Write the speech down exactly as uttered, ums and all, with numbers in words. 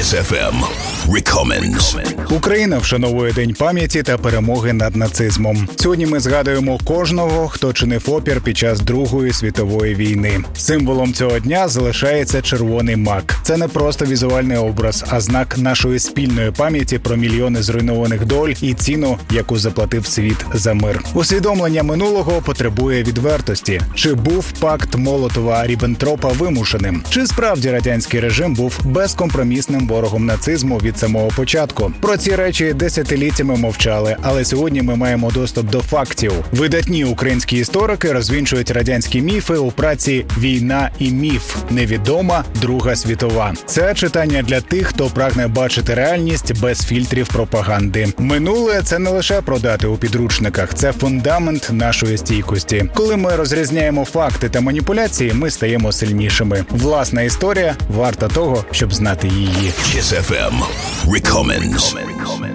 Kiss еф ем Recommends. Україна вшановує День пам'яті та перемоги над нацизмом. Сьогодні ми згадуємо кожного, хто чинив опір під час Другої світової війни. Символом цього дня залишається червоний мак. Це не просто візуальний образ, а знак нашої спільної пам'яті про мільйони зруйнованих доль і ціну, яку заплатив світ за мир. Усвідомлення минулого потребує відвертості. Чи був пакт Молотова-Ріббентропа вимушеним? Чи справді радянський режим був безкомпромісним ворогом нацизму від самого початку? Про ці речі десятиліттями мовчали, але сьогодні ми маємо доступ до фактів. Видатні українські історики розвінчують радянські міфи у праці «Війна і міф. Невідома Друга світова». Це читання для тих, хто прагне бачити реальність без фільтрів пропаганди. Минуле – це не лише про дати у підручниках, це фундамент нашої стійкості. Коли ми розрізняємо факти та маніпуляції, ми стаємо сильнішими. Власна історія варта того, щоб знати її. Kiss еф ем Recommends.